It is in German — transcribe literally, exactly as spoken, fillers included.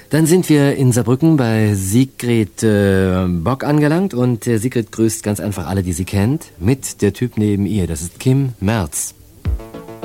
Dann sind wir in Saarbrücken bei Sigrid äh, Bock angelangt und äh, Sigrid grüßt ganz einfach alle, die sie kennt, mit der Typ neben ihr. Das ist Kim Merz.